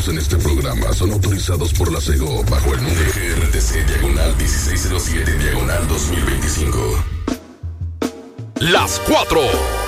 comentarios en este programa son autorizados por la SEGO bajo el número GRTC diagonal 1607 diagonal 2025. Las 4